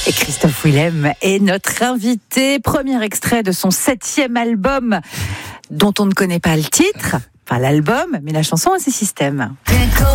Et Christophe Willem est notre invité. Premier extrait de son 7e album, dont on ne connaît pas le titre, enfin l'album, mais la chanson a ses systèmes.